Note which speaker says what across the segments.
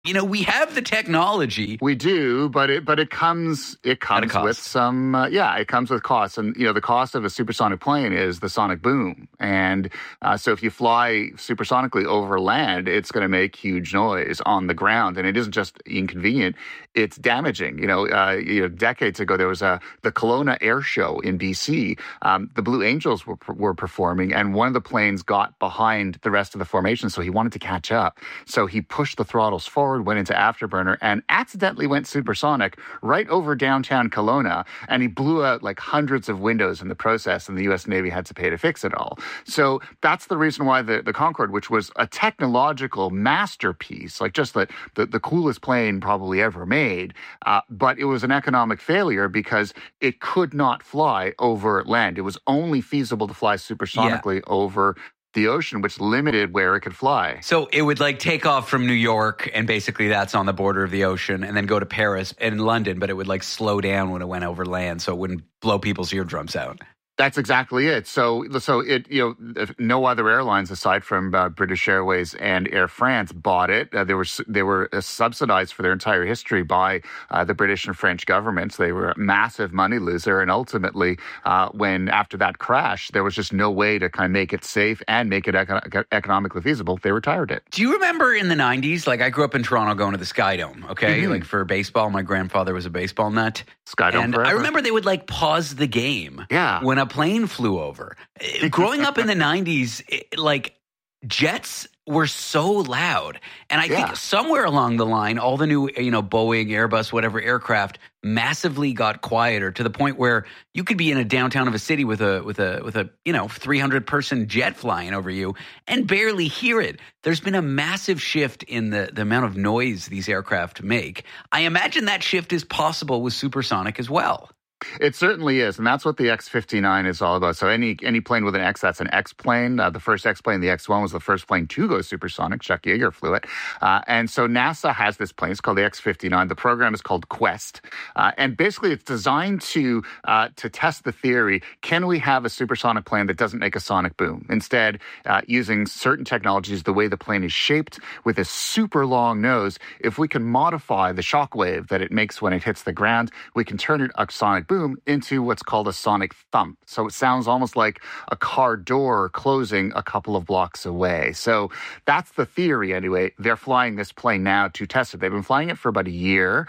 Speaker 1: We have the technology.
Speaker 2: We do, but it comes with some it comes with costs, and the cost of a supersonic plane is the sonic boom, and so if you fly supersonically over land, it's going to make huge noise on the ground, and it isn't just inconvenient; it's damaging. Decades ago there was the Kelowna Air Show in BC. The Blue Angels were performing, and one of the planes got behind the rest of the formation, so he wanted to catch up, so he pushed the throttles forward, went into afterburner, and accidentally went supersonic right over downtown Kelowna, and he blew out like hundreds of windows in the process, and the U.S. Navy had to pay to fix it all. So that's the reason why the Concorde, which was a technological masterpiece, like just the coolest plane probably ever made, but it was an economic failure because it could not fly over land. It was only feasible to fly supersonically over the ocean, which limited where it could fly.
Speaker 1: So it would take off from New York, and basically that's on the border of the ocean, and then go to Paris and London, but it would slow down when it went over land so it wouldn't blow people's eardrums out.
Speaker 2: That's exactly it. So it no other airlines aside from British Airways and Air France bought it. They were subsidized for their entire history by the British and French governments. They were a massive money loser, and ultimately, when after that crash, there was just no way to kind of make it safe and make it economically feasible. They retired it.
Speaker 1: Do you remember in the 90s? I grew up in Toronto going to the Sky Dome. Okay, for baseball, my grandfather was a baseball nut.
Speaker 2: Sky Dome
Speaker 1: and
Speaker 2: forever.
Speaker 1: I remember they would pause the game.
Speaker 2: Yeah.
Speaker 1: When a plane flew over. Growing up in the 90s, jets were so loud. And I think somewhere along the line, all the new, Boeing, Airbus, whatever aircraft massively got quieter to the point where you could be in a downtown of a city with a 300 person jet flying over you and barely hear it. There's been a massive shift in the amount of noise these aircraft make. I imagine that shift is possible with supersonic as well.
Speaker 2: It certainly is, and that's what the X-59 is all about. So any plane with an X, that's an X-plane. The first X-plane, the X-1, was the first plane to go supersonic. Chuck Yeager flew it. And so NASA has this plane. It's called the X-59. The program is called Quest. And basically it's designed to test the theory, can we have a supersonic plane that doesn't make a sonic boom? Instead, using certain technologies, the way the plane is shaped with a super long nose, if we can modify the shock wave that it makes when it hits the ground, we can turn it a sonic boom into what's called a sonic thump. So it sounds almost like a car door closing a couple of blocks away. So that's the theory anyway. They're flying this plane now to test it. They've been flying it for about a year,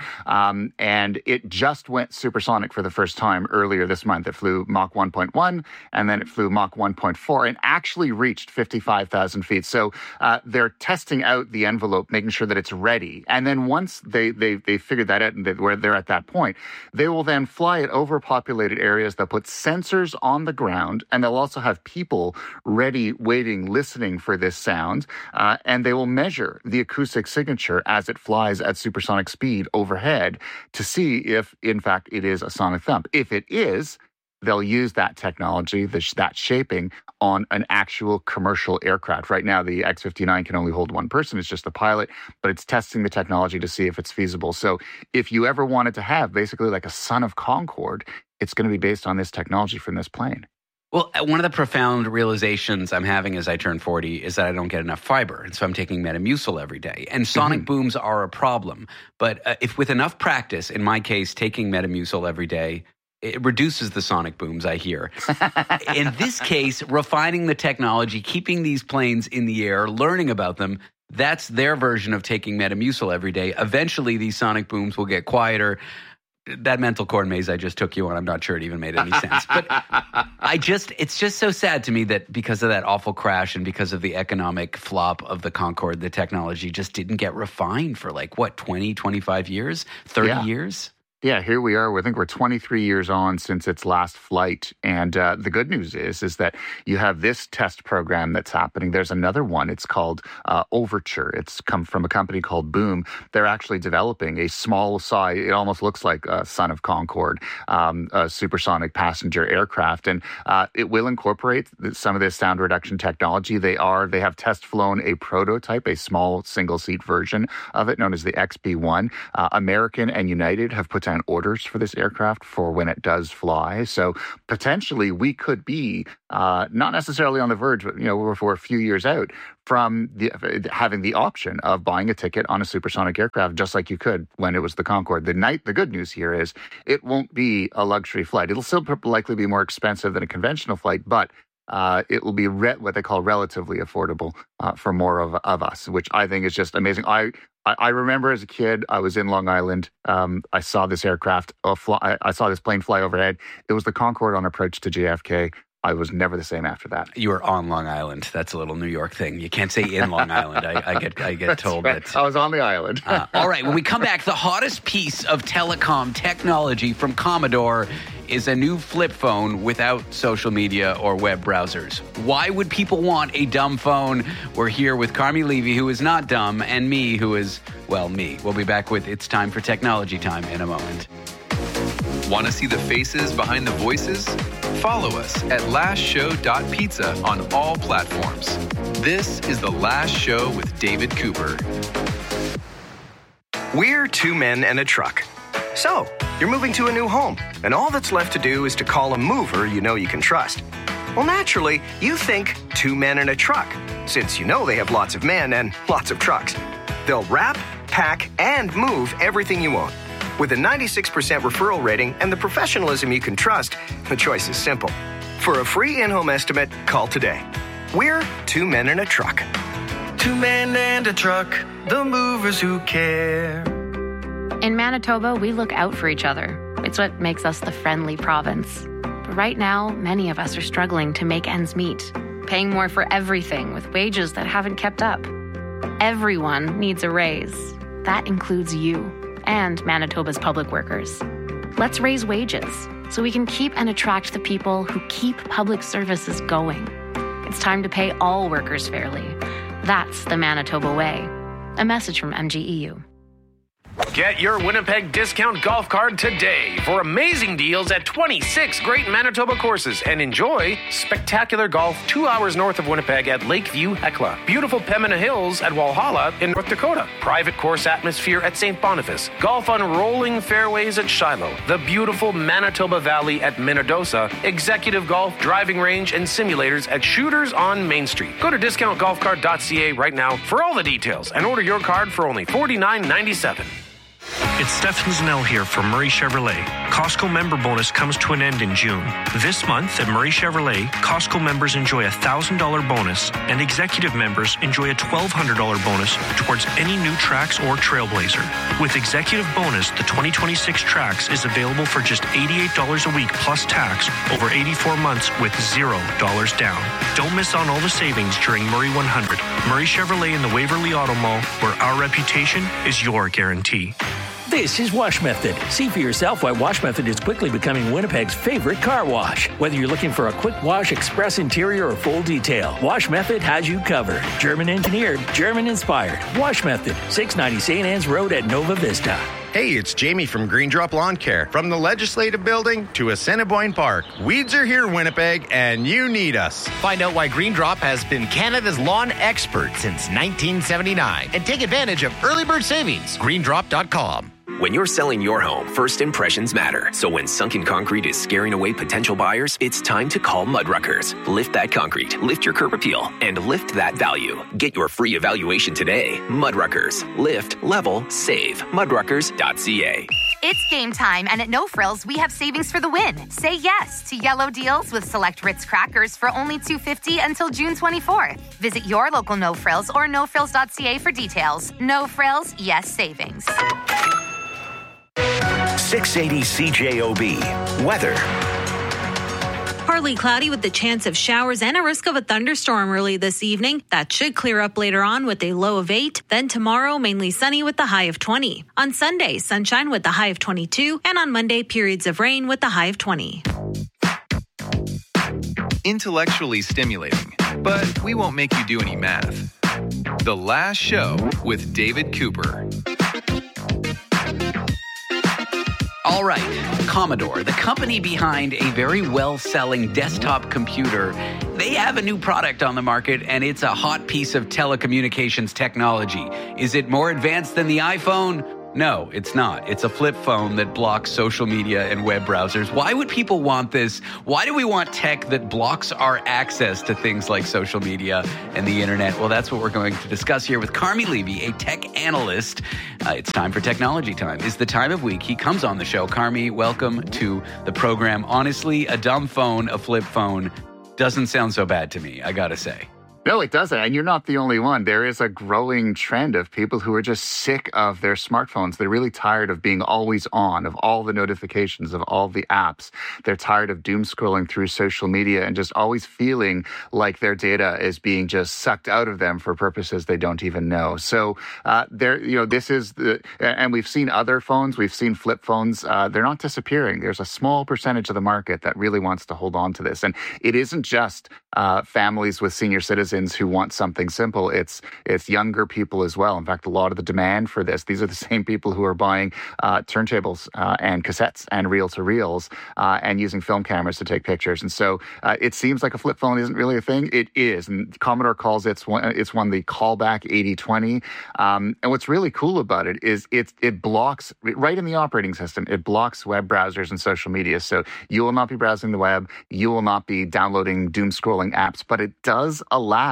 Speaker 2: and it just went supersonic for the first time earlier this month. It flew Mach 1.1, and then it flew Mach 1.4 and actually reached 55,000 feet. So they're testing out the envelope, making sure that it's ready. And then once they figured that out and where they're at that point, they will then fly it overpopulated areas. They'll put sensors on the ground, and they'll also have people ready, waiting, listening for this sound, and they will measure the acoustic signature as it flies at supersonic speed overhead to see if, in fact, it is a sonic thump. If it is, they'll use that technology, that shaping, on an actual commercial aircraft. Right now, the X-59 can only hold one person. It's just the pilot, but it's testing the technology to see if it's feasible. So if you ever wanted to have basically like a son of Concorde, it's going to be based on this technology from this plane.
Speaker 1: Well, one of the profound realizations I'm having as I turn 40 is that I don't get enough fiber. And so I'm taking Metamucil every day. And sonic booms are a problem. But if with enough practice, in my case, taking Metamucil every day, it reduces the sonic booms, I hear. In this case, refining the technology, keeping these planes in the air, learning about them, that's their version of taking Metamucil every day. Eventually, these sonic booms will get quieter. That mental corn maze I just took you on, I'm not sure it even made any sense. But it's just so sad to me that because of that awful crash and because of the economic flop of the Concorde, the technology just didn't get refined for 20, 25 years, 30 years?
Speaker 2: Yeah, here we are. I think we're 23 years on since its last flight. And the good news is that you have this test program that's happening. There's another one. It's called Overture. It's come from a company called Boom. They're actually developing a small size, it almost looks like a son of Concorde, a supersonic passenger aircraft. And it will incorporate some of this sound reduction technology. They have test flown a prototype, a small single-seat version of it known as the XB-1. American and United have potentially understand orders for this aircraft for when it does fly. So potentially we could be not necessarily on the verge, but we're a few years out from having the option of buying a ticket on a supersonic aircraft, just like you could when it was the Concorde. The good news here is it won't be a luxury flight. It'll still likely be more expensive than a conventional flight, but it will be what they call relatively affordable for more of us, which I think is just amazing. I remember as a kid, I was in Long Island. I saw this aircraft I saw this plane fly overhead. It was the Concorde on approach to JFK. I was never the same after that.
Speaker 1: You were on Long Island. That's a little New York thing. You can't say in Long Island. I get told
Speaker 2: right.
Speaker 1: that.
Speaker 2: I was on the island.
Speaker 1: All right. When we come back, the hottest piece of telecom technology from Commodore is a new flip phone without social media or web browsers. Why would people want a dumb phone? We're here with Carmi Levy, who is not dumb, and me, who is, well, me. We'll be back with It's Time for Technology Time in a moment.
Speaker 3: Want to see the faces behind the voices? Follow us at lastshow.pizza on all platforms. This is The Last Show with David Cooper.
Speaker 4: We're two men and a truck. So, you're moving to a new home, and all that's left to do is to call a mover you know you can trust. Well, naturally, you think two men and a truck, since you know they have lots of men and lots of trucks. They'll wrap, pack, and move everything you own. With a 96% referral rating and the professionalism you can trust, the choice is simple. For a free in-home estimate, call today. We're two men and a truck.
Speaker 5: Two men and a truck, the movers who care.
Speaker 6: In Manitoba, we look out for each other. It's what makes us the friendly province. But right now, many of us are struggling to make ends meet, paying more for everything with wages that haven't kept up. Everyone needs a raise. That includes you and Manitoba's public workers. Let's raise wages so we can keep and attract the people who keep public services going. It's time to pay all workers fairly. That's the Manitoba way. A message from MGEU.
Speaker 7: Get your Winnipeg discount golf card today for amazing deals at 26 great Manitoba courses, and enjoy spectacular golf 2 hours north of Winnipeg at Lakeview Hecla, beautiful Pembina Hills at Walhalla in North Dakota, private course atmosphere at St. Boniface, golf on rolling fairways at Shiloh, the beautiful Manitoba Valley at Minnedosa, executive golf, driving range, and simulators at Shooters on Main Street. Go to discountgolfcard.ca right now for all the details and order your card for only $49.97.
Speaker 8: It's Stefan Zanell here from Murray Chevrolet. Costco member bonus comes to an end in June. This month at Murray Chevrolet, Costco members enjoy a $1,000 bonus and executive members enjoy a $1,200 bonus towards any new Trax or Trailblazer. With executive bonus, the 2026 Trax is available for just $88 a week plus tax over 84 months with $0 down. Don't miss on all the savings during Murray 100. Murray Chevrolet in the Waverly Auto Mall, where our reputation is your guarantee.
Speaker 9: This is Wash Method. See for yourself why Wash Method is quickly becoming Winnipeg's favorite car wash. Whether you're looking for a quick wash, express interior, or full detail, Wash Method has you covered. German engineered, German inspired. Wash Method, 690 St. Anne's Road at Nova Vista.
Speaker 10: Hey, it's Jamie from Green Drop Lawn Care. From the Legislative Building to Assiniboine Park, weeds are here, Winnipeg, and you need us.
Speaker 11: Find out why Green Drop has been Canada's lawn expert since 1979 and take advantage of early bird savings. GreenDrop.com.
Speaker 12: When you're selling your home, first impressions matter. So when sunken concrete is scaring away potential buyers, it's time to call Mudruckers. Lift that concrete, lift your curb appeal, and lift that value. Get your free evaluation today. Mudruckers. Lift, level, save. Mudruckers.ca.
Speaker 13: It's game time, and at No Frills, we have savings for the win. Say yes to yellow deals with select Ritz crackers for only $2.50 until June 24th. Visit your local No Frills or nofrills.ca for details. No Frills, yes savings.
Speaker 14: 680 CJOB. Weather.
Speaker 15: Partly cloudy with the chance of showers and a risk of a thunderstorm early this evening. That should clear up later on with a low of 8. Then tomorrow, mainly sunny with the high of 20. On Sunday, sunshine with the high of 22. And on Monday, periods of rain with the high of 20.
Speaker 3: Intellectually stimulating, but we won't make you do any math. The Last Show with David Cooper.
Speaker 1: All right, Commodore, the company behind a very well-selling desktop computer, they have a new product on the market, and it's a hot piece of telecommunications technology. Is it more advanced than the iPhone? No, it's not. It's a flip phone that blocks social media and web browsers. Why would people want this? Why do we want tech that blocks our access to things like social media and the internet? Well, that's what we're going to discuss here with Carmi Levy, a tech analyst. It's time for Technology Time. It's the time of week he comes on the show. Carmi, welcome to the program. Honestly, a dumb phone, a flip phone, doesn't sound so bad to me, I gotta say.
Speaker 2: No, it doesn't. And you're not the only one. There is a growing trend of people who are just sick of their smartphones. They're really tired of being always on, of all the notifications, of all the apps. They're tired of doom scrolling through social media and just always feeling like their data is being just sucked out of them for purposes they don't even know. So this is and we've seen other phones. We've seen flip phones. They're not disappearing. There's a small percentage of the market that really wants to hold on to this. And it isn't just families with senior citizens who want something simple. It's younger people as well. In fact, a lot of the demand for this, these are the same people who are buying turntables and cassettes and reel-to-reels and using film cameras to take pictures. And so it seems like a flip phone isn't really a thing. It is. And Commodore calls it's one the callback 8020. And what's really cool about it is it blocks, right in the operating system, it blocks web browsers and social media. So you will not be browsing the web. You will not be downloading doom scrolling apps, but it does allow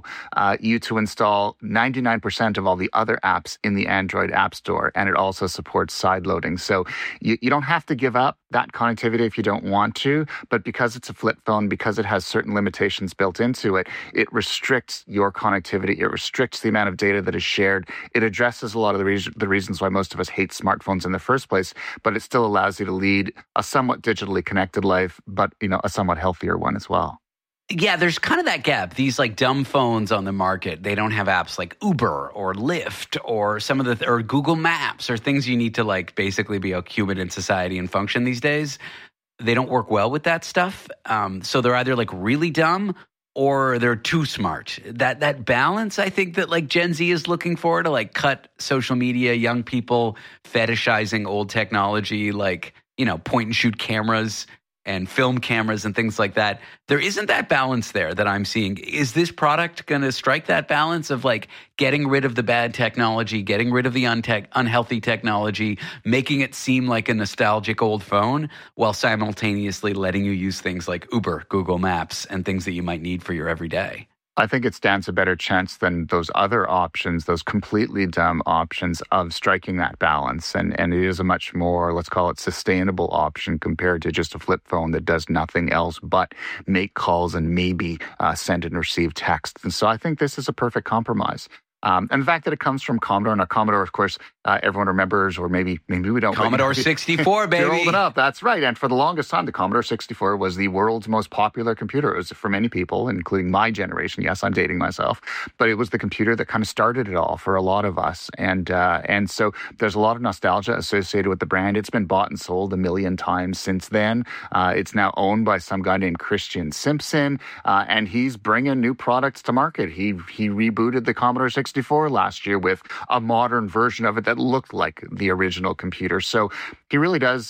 Speaker 2: you to install 99% of all the other apps in the Android App Store, and it also supports sideloading. So you don't have to give up that connectivity if you don't want to, but because it's a flip phone, because it has certain limitations built into it, it restricts your connectivity. It restricts the amount of data that is shared. It addresses a lot of the reasons why most of us hate smartphones in the first place, but it still allows you to lead a somewhat digitally connected life, but a somewhat healthier one as well.
Speaker 1: Yeah, there's kind of that gap. These like dumb phones on the market, they don't have apps like Uber or Lyft or or Google Maps or things you need to like basically be a human in society and function these days. They don't work well with that stuff. So they're either like really dumb or they're too smart. That balance, I think that like Gen Z is looking for to like cut social media, young people fetishizing old technology, like, point and shoot cameras and film cameras and things like that. There isn't that balance there that I'm seeing. Is this product going to strike that balance of like getting rid of the bad technology, getting rid of the unhealthy technology, making it seem like a nostalgic old phone while simultaneously letting you use things like Uber, Google Maps, and things that you might need for your everyday?
Speaker 2: I think it stands a better chance than those other options, those completely dumb options of striking that balance. And it is a much more, let's call it, sustainable option compared to just a flip phone that does nothing else but make calls and maybe send and receive text. And so I think this is a perfect compromise. And the fact that it comes from Commodore, now Commodore, of course, everyone remembers, or maybe we don't.
Speaker 1: Commodore 64, baby.
Speaker 2: You're old enough, that's right. And for the longest time, the Commodore 64 was the world's most popular computer. It was for many people, including my generation. Yes, I'm dating myself. But it was the computer that kind of started it all for a lot of us. And so there's a lot of nostalgia associated with the brand. It's been bought and sold 1 million times since then. It's now owned by some guy named Christian Simpson, and he's bringing new products to market. He rebooted the Commodore 64 last year with a version of it that looked like the original computer. So he really does,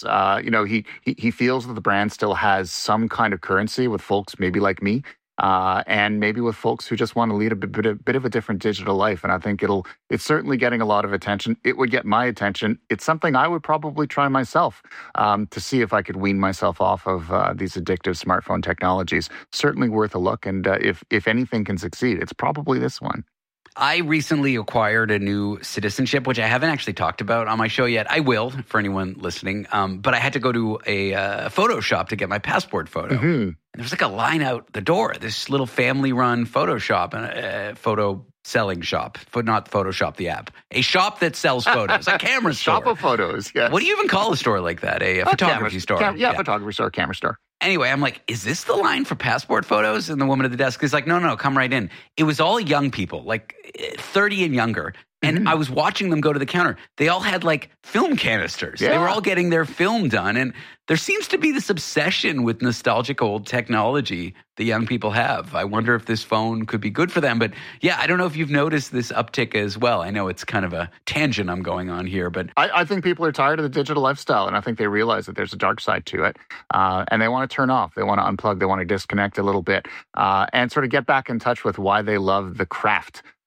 Speaker 2: he feels that the brand still has some kind of currency with folks maybe like me, and maybe with folks who just want to lead a bit of a different digital life. And I think it's certainly getting a lot of attention. It would get my attention. It's something I would probably try myself to see if I could wean myself off of these addictive smartphone technologies. Certainly worth a look. And if anything can succeed, it's probably this one.
Speaker 1: I recently acquired a new citizenship, which I haven't actually talked about on my show yet. I will, for anyone listening. But I had to go to a photo shop to get my passport photo.
Speaker 2: Mm-hmm.
Speaker 1: And there was like a line out the door, this little family-run photo shop, photo selling shop, not Photoshop the app. A shop that sells photos, a camera store.
Speaker 2: Shop of photos, yeah.
Speaker 1: What do you even call a store like that? A photography store.
Speaker 2: Photography store, camera store.
Speaker 1: Anyway, I'm like, is this the line for passport photos? And the woman at the desk is like, no, come right in. It was all young people, like 30 and younger. And I was watching them go to the counter. They all had like film canisters. Yeah. They were all getting their film done. And there seems to be this obsession with nostalgic old technology the young people have. I wonder if this phone could be good for them. But yeah, I don't know if you've noticed this uptick as well. I know it's kind of a tangent I'm going on here, but
Speaker 2: I think people are tired of the digital lifestyle, and I think they realize that there's a dark side to it. And they want to turn off. They want to unplug. They want to disconnect a little bit and sort of get back in touch with why they love the craft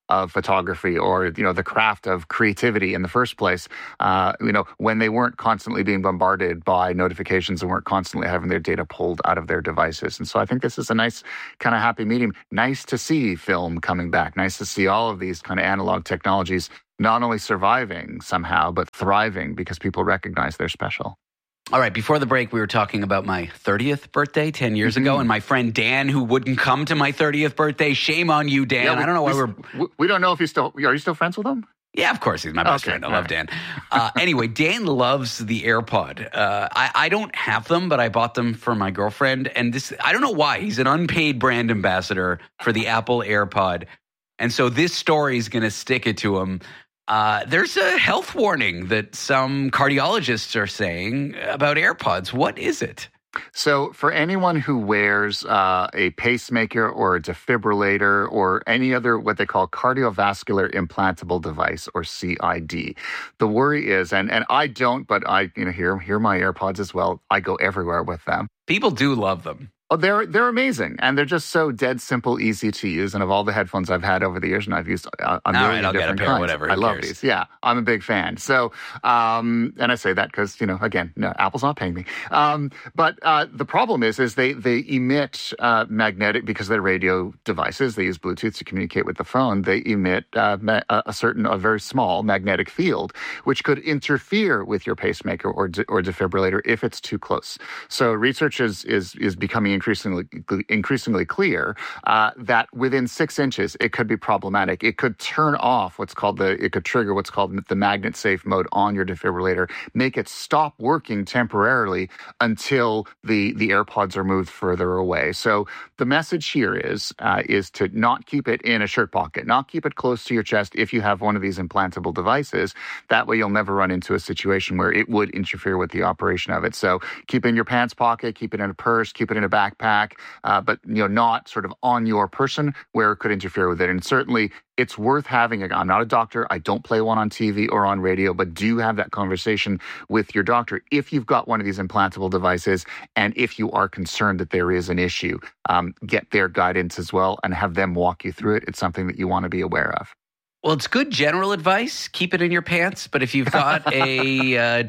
Speaker 2: of photography or, the craft of creativity in the first place, when they weren't constantly being bombarded by notifications and weren't constantly having their data pulled out of their devices. And so I think this is a nice kind of happy medium. Nice to see film coming back. Nice to see all of these kind of analog technologies not only surviving somehow, but thriving because people recognize they're special.
Speaker 1: All right, before the break, we were talking about my 30th birthday 10 years ago, and my friend Dan, who wouldn't come to my 30th birthday. Shame on you, Dan.
Speaker 2: Yeah,
Speaker 1: I don't know why
Speaker 2: we don't know if are you still friends with him?
Speaker 1: Yeah, of course. He's my best friend. I love Dan. Anyway, Dan loves the AirPod. I don't have them, but I bought them for my girlfriend. And I don't know why. He's an unpaid brand ambassador for the Apple AirPod. And so this story is going to stick it to him. There's a health warning that some cardiologists are saying about AirPods. What is it?
Speaker 2: So for anyone who wears a pacemaker or a defibrillator or any other what they call cardiovascular implantable device or CID, the worry is, and I don't, but I hear my AirPods as well. I go everywhere with them.
Speaker 1: People do love them.
Speaker 2: Oh, they're amazing, and they're just so dead simple, easy to use. And of all the headphones I've had over the years, and I've used a million
Speaker 1: I'll
Speaker 2: different
Speaker 1: get a pair,
Speaker 2: kinds.
Speaker 1: whatever.
Speaker 2: I love these. Yeah, I'm a big fan. So, and I say that because again, no, Apple's not paying me. But the problem is they emit magnetic, because they're radio devices. They use Bluetooth to communicate with the phone. They emit a very small magnetic field, which could interfere with your pacemaker or defibrillator if it's too close. So research is becoming increasingly clear that within 6 inches, it could be problematic. It could turn off it could trigger what's called the magnet safe mode on your defibrillator, make it stop working temporarily until the AirPods are moved further away. So the message here is to not keep it in a shirt pocket, not keep it close to your chest if you have one of these implantable devices. That way you'll never run into a situation where it would interfere with the operation of it. So keep it in your pants pocket, keep it in a purse, keep it in a backpack, but not sort of on your person where it could interfere with it. And certainly it's worth having. I'm not a doctor. I don't play one on TV or on radio, but do have that conversation with your doctor if you've got one of these implantable devices and if you are concerned that there is an issue. Get their guidance as well and have them walk you through it. It's something that you want to be aware of.
Speaker 1: Well, it's good general advice. Keep it in your pants. But if you've got a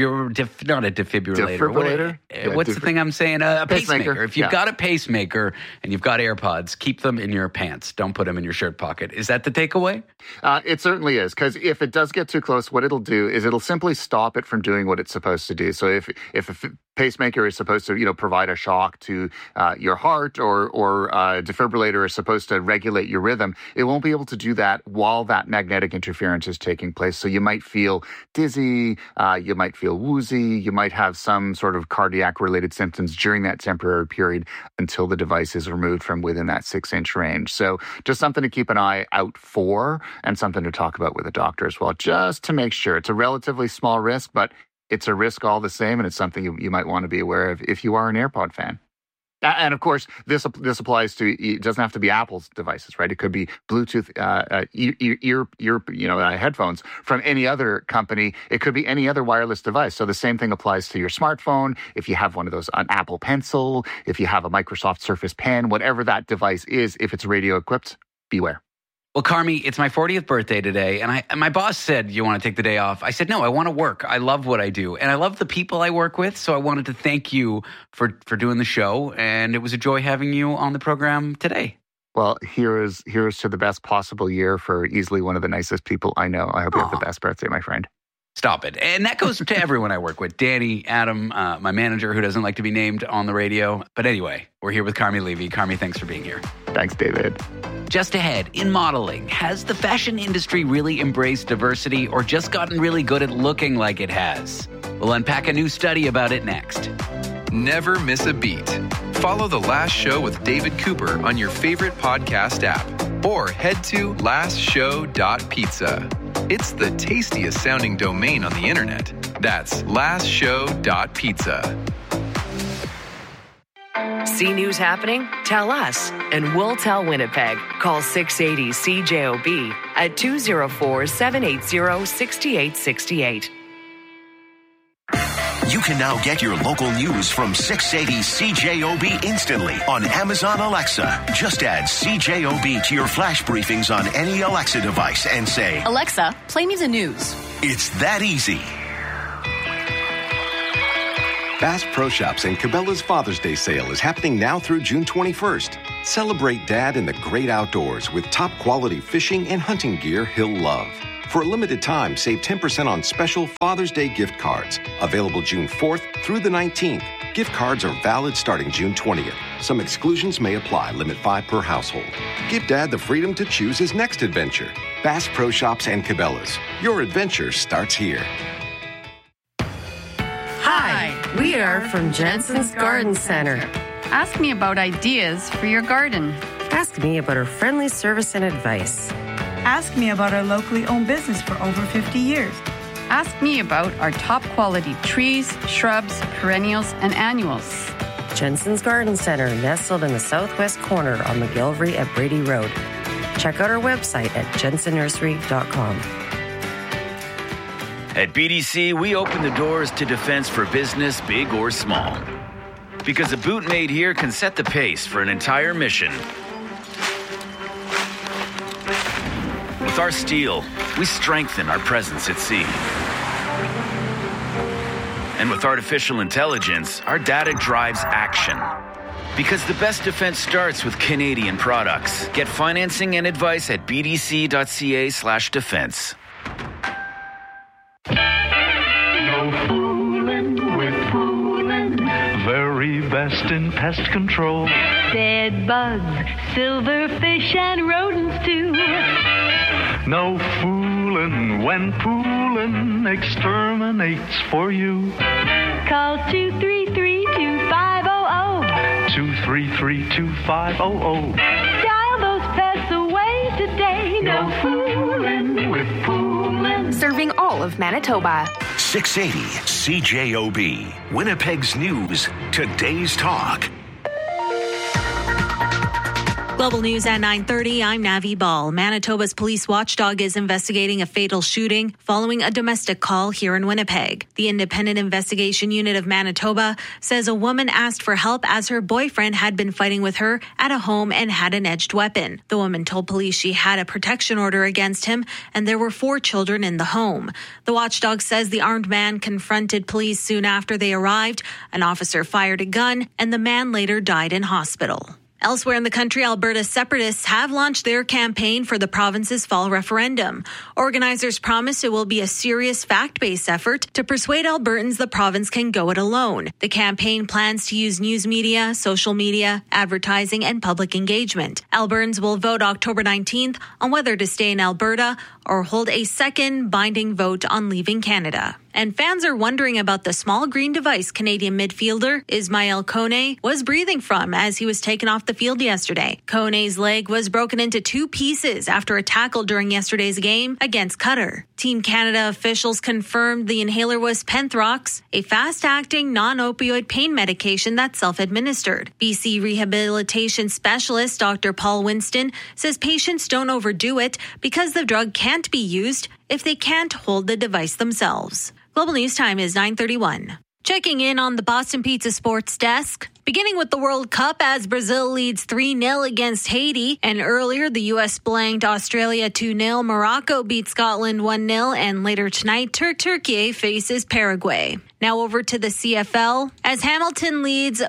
Speaker 1: defibrillator. What's the thing I'm saying? A pacemaker. If you've got a pacemaker and you've got AirPods, keep them in your pants. Don't put them in your shirt pocket. Is that the takeaway?
Speaker 2: It certainly is, because if it does get too close, what it'll do is it'll simply stop it from doing what it's supposed to do. So if a pacemaker is supposed to, provide a shock to your heart, or a defibrillator is supposed to regulate your rhythm, it won't be able to do that while that magnetic interference is taking place. So you might feel dizzy, you might feel woozy, you might have some sort of cardiac-related symptoms during that temporary period until the device is removed from within that 6-inch range. So just something to keep an eye out for and something to talk about with a doctor as well, just to make sure. It's a relatively small risk, but it's a risk all the same, and it's something you might want to be aware of if you are an AirPod fan. And of course, this applies to, it doesn't have to be Apple's devices, right? It could be Bluetooth headphones from any other company. It could be any other wireless device. So the same thing applies to your smartphone. If you have one of those, an Apple Pencil, if you have a Microsoft Surface Pen, whatever that device is, if it's radio equipped, beware.
Speaker 1: Well, Carmi, it's my 40th birthday today, and my boss said, you want to take the day off? I said, no, I want to work. I love what I do, and I love the people I work with, so I wanted to thank you for doing the show, and it was a joy having you on the program today.
Speaker 2: Well, here's to the best possible year for easily one of the nicest people I know. I hope you have the best birthday, my friend.
Speaker 1: Stop it. And that goes to everyone I work with. Danny, Adam, my manager, who doesn't like to be named on the radio. But anyway, we're here with Carmi Levy. Carmi, thanks for being here.
Speaker 2: Thanks, David.
Speaker 1: Just ahead, in modeling, has the fashion industry really embraced diversity or just gotten really good at looking like it has? We'll unpack a new study about it next.
Speaker 3: Never miss a beat. Follow The Last Show with David Cooper on your favorite podcast app or head to lastshow.pizza. It's the tastiest sounding domain on the internet. That's lastshow.pizza.
Speaker 16: See news happening? Tell us, and we'll tell Winnipeg. Call 680-CJOB at 204-780-6868.
Speaker 14: You can now get your local news from 680 CJOB instantly on Amazon Alexa. Just add CJOB to your flash briefings on any Alexa device and say,
Speaker 17: Alexa, play me the news.
Speaker 14: It's that easy.
Speaker 18: Bass Pro Shops and Cabela's Father's Day sale is happening now through June 21st. Celebrate Dad in the great outdoors with top quality fishing and hunting gear he'll love. For a limited time, save 10% on special Father's Day gift cards. Available June 4th through the 19th. Gift cards are valid starting June 20th. Some exclusions may apply. Limit 5 per household. Give Dad the freedom to choose his next adventure. Bass Pro Shops and Cabela's. Your adventure starts here.
Speaker 19: Hi, we are from Jensen's Garden Center.
Speaker 20: Ask me about ideas for your garden.
Speaker 19: Ask me about our friendly service and advice.
Speaker 21: Ask me about our locally owned business for over 50 years.
Speaker 20: Ask me about our top quality trees, shrubs, perennials, and annuals.
Speaker 19: Jensen's Garden Center, nestled in the southwest corner on McGillivray at Brady Road. Check out our website at jensennursery.com.
Speaker 22: At BDC, we open the doors to defense for business, big or small. Because a boot made here can set the pace for an entire mission. With our steel, we strengthen our presence at sea. And with artificial intelligence, our data drives action. Because the best defense starts with Canadian products. Get financing and advice at bdc.ca/defense.
Speaker 23: Very best in pest control.
Speaker 24: Bed bugs, silverfish, and rodents too.
Speaker 23: No fooling when poolin' exterminates for you.
Speaker 24: Call 233-2500.
Speaker 23: 233-2500.
Speaker 24: Dial those pests away today. No fooling with poolin'.
Speaker 17: Serving all of Manitoba.
Speaker 14: 680 CJOB, Winnipeg's news, today's talk.
Speaker 15: Global News at 9:30. I'm Navi Ball. Manitoba's police watchdog is investigating a fatal shooting following a domestic call here in Winnipeg. The Independent Investigation Unit of Manitoba says a woman asked for help as her boyfriend had been fighting with her at a home and had an edged weapon. The woman told police she had a protection order against him and there were 4 children in the home. The watchdog says the armed man confronted police soon after they arrived. An officer fired a gun and the man later died in hospital. Elsewhere in the country, Alberta separatists have launched their campaign for the province's fall referendum. Organizers promise it will be a serious fact-based effort to persuade Albertans the province can go it alone. The campaign plans to use news media, social media, advertising, and public engagement. Albertans will vote October 19th on whether to stay in Alberta or hold a second binding vote on leaving Canada. And fans are wondering about the small green device Canadian midfielder Ismail Kone was breathing from as he was taken off the field yesterday. Kone's leg was broken into 2 pieces after a tackle during yesterday's game against Qatar. Team Canada officials confirmed the inhaler was Penthrox, a fast-acting non-opioid pain medication that's self-administered. BC rehabilitation specialist Dr. Paul Winston says patients don't overdo it because the drug can't be used if they can't hold the device themselves. Global News Time is 9:31. Checking in on the Boston Pizza Sports Desk. Beginning with the World Cup as Brazil leads 3-0 against Haiti. And earlier, the U.S. blanked Australia 2-0. Morocco beat Scotland 1-0. And later tonight, Turkey faces Paraguay. Now over to the CFL as Hamilton leads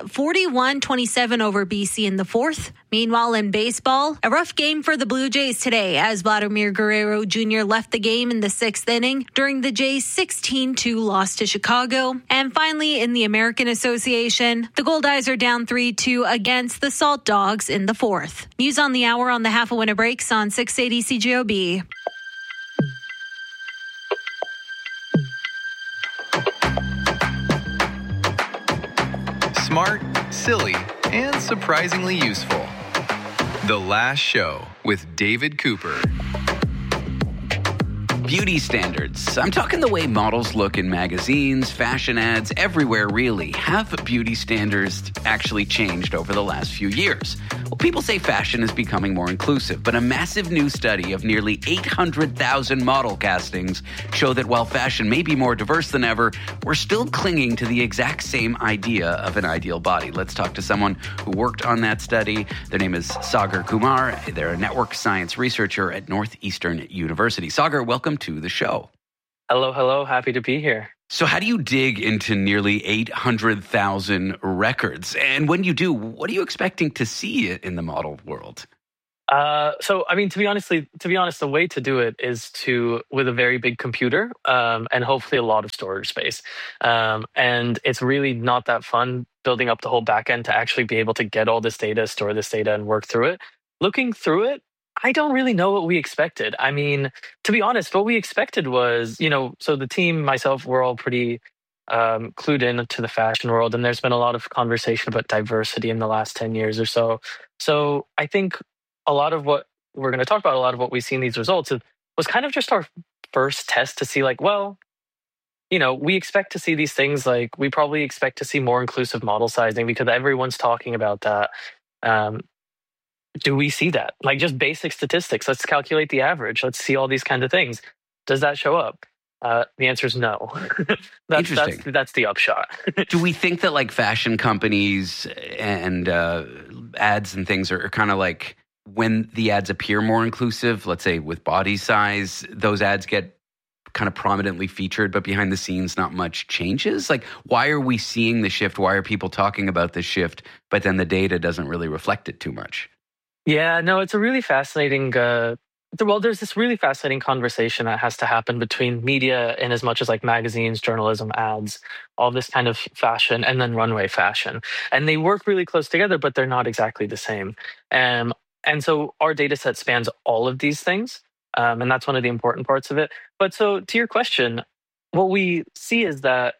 Speaker 15: 41-27 over BC in the 4th. Meanwhile, in baseball, a rough game for the Blue Jays today as Vladimir Guerrero Jr. left the game in the 6th inning during the Jays' 16-2 loss to Chicago. And finally, in the American Association, the Goldeyes are down 3-2 against the Salt Dogs in the 4th. News on the hour on the Half a Winner Breaks on 680 CJOB.
Speaker 3: Smart, silly, and surprisingly useful. The Last Show with David Cooper.
Speaker 1: Beauty standards. I'm talking the way models look in magazines, fashion ads, everywhere really. Have beauty standards actually changed over the last few years? Well, people say fashion is becoming more inclusive, but a massive new study of nearly 800,000 model castings show that while fashion may be more diverse than ever, we're still clinging to the exact same idea of an ideal body. Let's talk to someone who worked on that study. Their name is Sagar Kumar. They're a network science researcher at Northeastern University. Sagar, welcome to the show.
Speaker 4: Hello. Happy to be here.
Speaker 1: So how do you dig into nearly 800,000 records? And when you do, what are you expecting to see in the model world?
Speaker 4: To be honest, the way to do it is with a very big computer and hopefully a lot of storage space. And it's really not that fun building up the whole backend to actually be able to get all this data, store this data, and work through it. Looking through it, I don't really know what we expected. I mean, to be honest, what we expected was, so the team, myself, we're all pretty clued in to the fashion world, and there's been a lot of conversation about diversity in the last 10 years or so. So I think a lot of what we're going to talk about, a lot of what we see in these results was kind of just our first test to see we expect to see these things, like we probably expect to see more inclusive model sizing because everyone's talking about that. Do we see that? Like just basic statistics. Let's calculate the average. Let's see all these kinds of things. Does that show up? The answer is no.
Speaker 1: Interesting.
Speaker 4: That's the upshot.
Speaker 1: Do we think that like fashion companies and ads and things are kind of like when the ads appear more inclusive, let's say with body size, those ads get kind of prominently featured, but behind the scenes, not much changes? Like, why are we seeing the shift? Why are people talking about the shift, but then the data doesn't really reflect it too much?
Speaker 4: Yeah, no, it's a really fascinating, there's this really fascinating conversation that has to happen between media in as much as like magazines, journalism, ads, all this kind of fashion, and then runway fashion. And they work really close together, but they're not exactly the same. And so our data set spans all of these things. And that's one of the important parts of it. But so to your question, what we see is that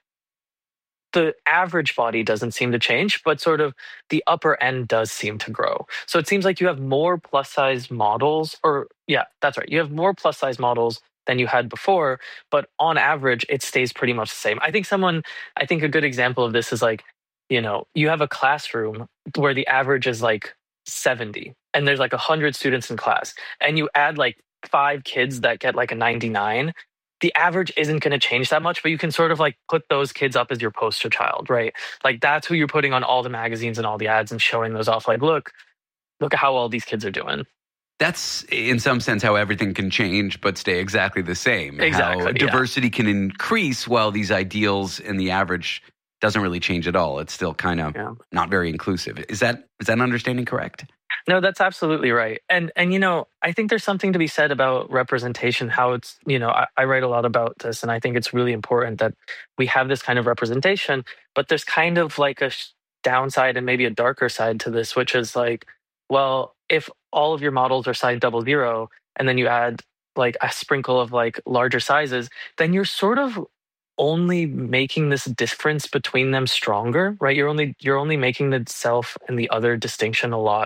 Speaker 4: the average body doesn't seem to change, but sort of the upper end does seem to grow. So it seems like you have more plus size models, that's right. You have more plus size models than you had before, but on average, it stays pretty much the same. I think a good example of this is like, you have a classroom where the average is like 70 and there's like 100 students in class, and you add like 5 kids that get like a 99. The average isn't going to change that much, but you can sort of like put those kids up as your poster child, right? Like that's who you're putting on all the magazines and all the ads and showing those off. Like, look at how all these kids are doing.
Speaker 1: That's in some sense how everything can change but stay exactly the same.
Speaker 4: Exactly.
Speaker 1: How diversity can increase while these ideals in the average doesn't really change at all. It's still kind of not very inclusive. Is that understanding correct?
Speaker 4: No, that's absolutely right. And I think there's something to be said about representation, how it's, I write a lot about this, and I think it's really important that we have this kind of representation, but there's kind of like a downside and maybe a darker side to this, which is like, well, if all of your models are size 00 and then you add like a sprinkle of like larger sizes, then you're sort of only making this difference between them stronger, right? You're only making the self and the other distinction a lot,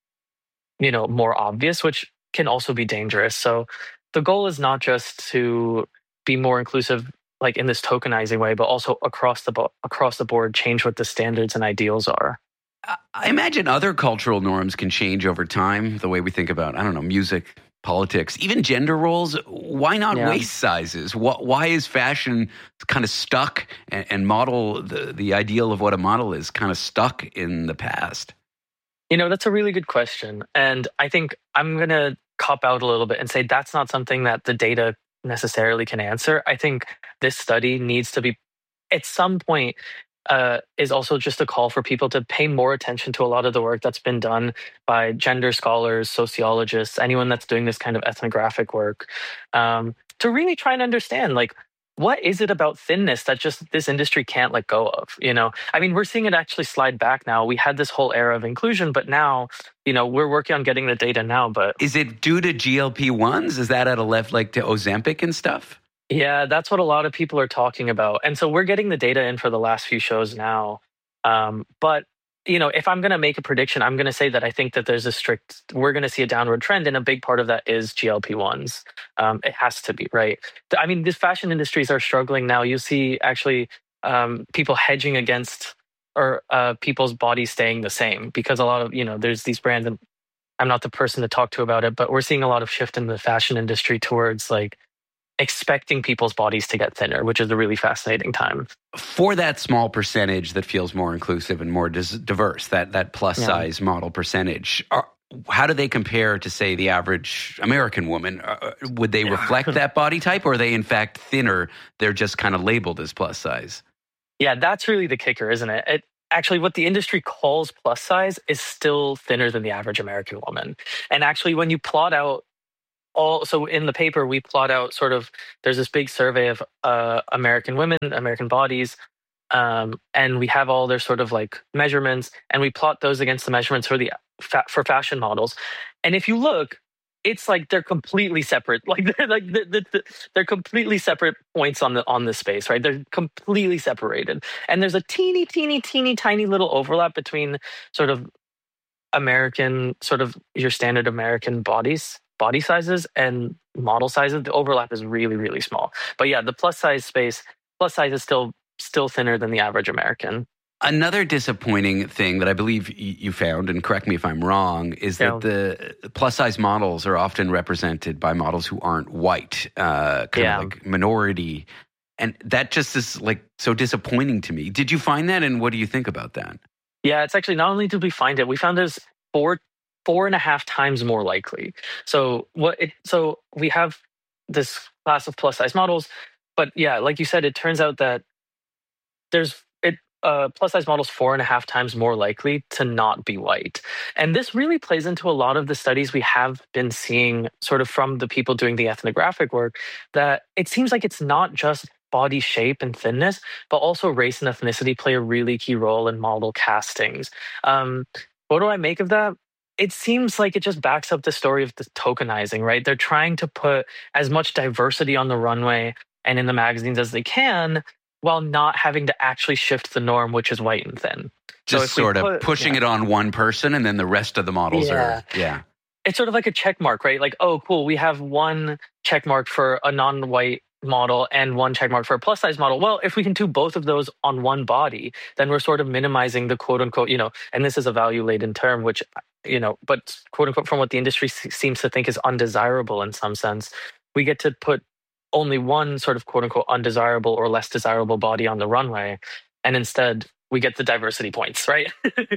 Speaker 4: more obvious, which can also be dangerous. So the goal is not just to be more inclusive, like in this tokenizing way, but also across the board, change what the standards and ideals are.
Speaker 1: I imagine other cultural norms can change over time. The way we think about, music, politics, even gender roles. Why not waist sizes? Why is fashion kind of stuck and model, the ideal of what a model is kind of stuck in the past?
Speaker 4: That's a really good question. And I think I'm going to cop out a little bit and say that's not something that the data necessarily can answer. I think this study needs to be, at some point, is also just a call for people to pay more attention to a lot of the work that's been done by gender scholars, sociologists, anyone that's doing this kind of ethnographic work, to really try and understand, like, what is it about thinness that just this industry can't let go of? We're seeing it actually slide back now. We had this whole era of inclusion, but now, we're working on getting the data now. But
Speaker 1: is it due to GLP-1s? Is that at a left, like to Ozempic and stuff?
Speaker 4: Yeah, that's what a lot of people are talking about. And so we're getting the data in for the last few shows now. But if I'm going to make a prediction, I'm going to say that I think that we're going to see a downward trend, and a big part of that is GLP-1s. It has to be, right? I mean, these fashion industries are struggling now. You see actually people hedging against or people's bodies staying the same, because a lot of, there's these brands, and I'm not the person to talk to about it, but we're seeing a lot of shift in the fashion industry towards like expecting people's bodies to get thinner, which is a really fascinating time.
Speaker 1: For that small percentage that feels more inclusive and more diverse, that plus size model percentage, how do they compare to, say, the average American woman? Would they reflect that body type, or are they in fact thinner? They're just kind of labeled as plus size.
Speaker 4: Yeah, that's really the kicker, isn't it? Actually, what the industry calls plus size is still thinner than the average American woman. And actually, when you plot out so in the paper, we plot out there's this big survey of American women, American bodies, and we have all their sort of like measurements, and we plot those against the measurements for fashion models. And if you look, it's like they're completely separate. Like they're completely separate points on this space, right? They're completely separated, and there's a teeny tiny little overlap between sort of American, sort of your standard American body sizes and model sizes. The overlap is really, really small. But yeah, the plus size is still thinner than the average American.
Speaker 1: Another disappointing thing that I believe you found, and correct me if I'm wrong, is that the plus size models are often represented by models who aren't white, kind of like minority. And that just is like so disappointing to me. Did you find that, and what do you think about that? Yeah,
Speaker 4: it's actually, not only did we find it, we found there's 4.5 times more likely. So we have this class of plus size models, but yeah, like you said, it turns out that plus size models 4.5 times more likely to not be white. And this really plays into a lot of the studies we have been seeing sort of from the people doing the ethnographic work, that it seems like it's not just body shape and thinness, but also race and ethnicity play a really key role in model castings. What do I make of that? It seems like it just backs up the story of the tokenizing, right? They're trying to put as much diversity on the runway and in the magazines as they can, while not having to actually shift the norm, which is white and thin.
Speaker 1: Just so sort of pushing it on one person, and then the rest of the models are.
Speaker 4: It's sort of like a check mark, right? Like, oh, cool, we have one check mark for a non-white model and one check mark for a plus size model. Well, if we can do both of those on one body, then we're sort of minimizing the quote unquote, and this is a value laden term, which, but quote unquote, from what the industry seems to think is undesirable in some sense, we get to put only one sort of quote unquote undesirable or less desirable body on the runway. And instead we get the diversity points, right?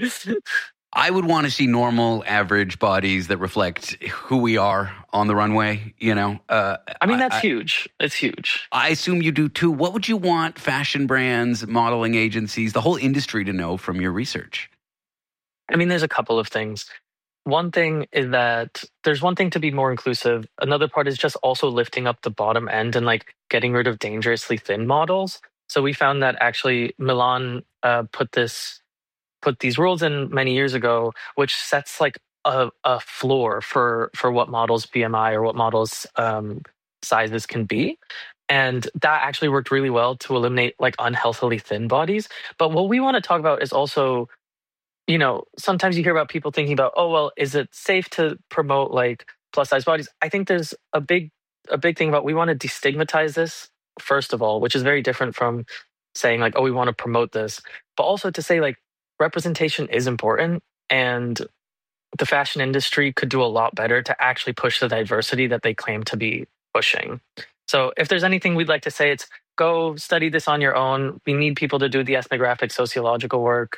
Speaker 1: I would want to see normal, average bodies that reflect who we are on the runway,
Speaker 4: that's huge. It's huge.
Speaker 1: I assume you do too. What would you want fashion brands, modeling agencies, the whole industry to know from your research?
Speaker 4: There's a couple of things. One thing is that there's one thing to be more inclusive. Another part is just also lifting up the bottom end and like getting rid of dangerously thin models. So we found that actually Milan put these rules in many years ago, which sets like a floor for what models' BMI or what models' sizes can be. And that actually worked really well to eliminate like unhealthily thin bodies. But what we want to talk about is also, sometimes you hear about people thinking about, oh, well, is it safe to promote like plus size bodies? I think there's a big thing about, we want to destigmatize this, first of all, which is very different from saying like, oh, we want to promote this, but also to say like representation is important, and the fashion industry could do a lot better to actually push the diversity that they claim to be pushing. So if there's anything we'd like to say, it's go study this on your own. We need people to do the ethnographic sociological work.